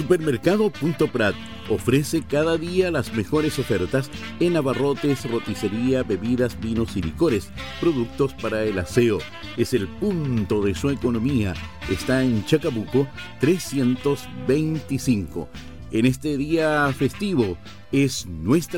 Supermercado.prat ofrece cada día las mejores ofertas en abarrotes, roticería, bebidas, vinos y licores, productos para el aseo. Es el punto de su economía. Está en Chacabuco 325. En este día festivo es nuestra